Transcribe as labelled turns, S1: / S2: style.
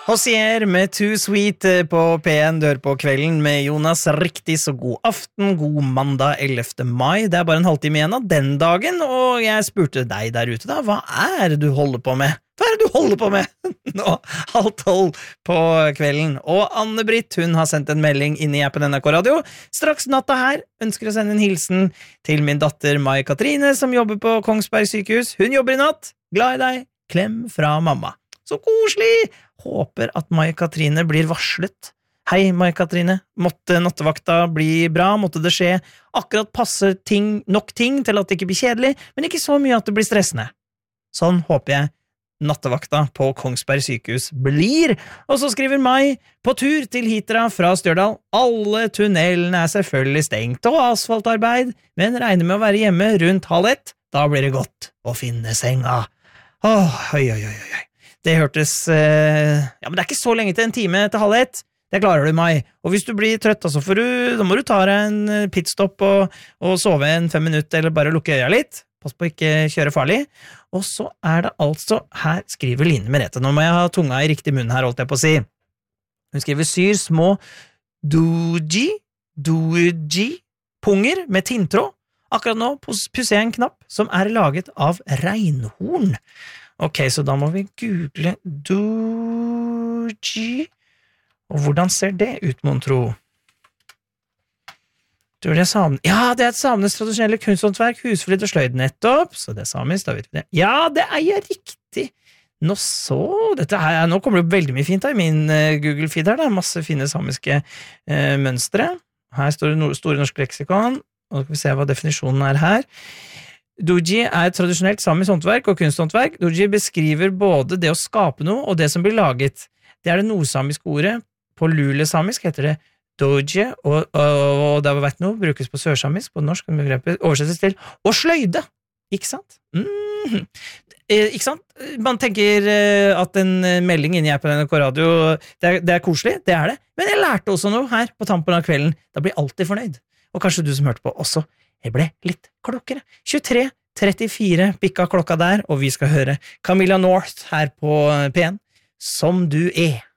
S1: Hossier med Too Sweet på P1 dør på kvelden med Jonas. Riktig så god aften, god mandag 11. mai. Det bare en halvtime igjen av den dagen, og jeg spurte deg der ute da, hva det du holder på med? Hva det du holder på med? Nå, 11:30 på kvelden. Og Anne-Britt, hun har sendt en melding inn i appen NRK Radio. Straks natta her, ønsker å sende en hilsen til min datter Mai Katrine, som jobber på Kongsberg sykehus. Hun jobber i natt. Glad i deg. Klem fra mamma. Så koselig! Håper at Mai Katrine blir varslet. Hei, Mai Katrine. Måtte nattevakta bli bra? Måtte det skje akkurat passe nok ting til at det ikke blir kjedelig, men ikke så mye at det blir stressende? Sånn håper jeg nattevakta på Kongsberg sykehus blir. Og så skriver Mai, på tur til Hitra fra Stjørdal. Alle tunnelene selvfølgelig stengt og asfaltarbeid, men regner med å være hjemme rundt 12:30. Da blir det godt å finne senga. Oi. Det hørtes, ja, men det ikke så lenge til en time til 12:30. Det klarer du, Mai. Og hvis du blir trøtt, da må du ta deg en pitstop og sove en 5 minutter, eller bare lukke øya litt. Pass på å ikke kjøre farlig. Og så det altså, her skriver Line Merete, nå må jeg ha tunga i riktig munn her, holdt jeg på å si. Hun skriver syr små doji, punger med tinntråd. Akkurat nå pusser jeg en knapp som laget av reinhorn. Ok, så da må vi google doji, og hvordan ser det ut, mon tro? Tror det samenes... Ja, det et samenes tradisjonelle kunsthåndverk, husflid og sløyd nettopp, så det samisk, da vet vi det. Ja, det jeg riktig! Nå så, nå kommer det veldig mye fint da, i min Google-feed her, det masse fine samiske mønstre. Her står det Store norske leksikon, og skal vi se hva definisjonen her. Doji et tradisjonelt samisk håndverk og kunsthåndverk. Doji beskriver både det å skape noe og det som blir laget. Det det nordsamiske ordet. På lulesamisk heter det doji, og det vet noe, brukes på sørsamisk, på norsk, begrepet oversettes til å sløyde. Ikke sant? Ikke sant? Man tenker at en melding inni her på NRK Radio, det koselig, det det. Men jeg lærte også noe her på tampen av kvelden. Da blir jeg alltid fornøyd. Og kanskje du som hørte på også. Jeg ble litt klokkere. 23:34 pikka klokka der, og vi skal høre Camilla North her på P1. Som du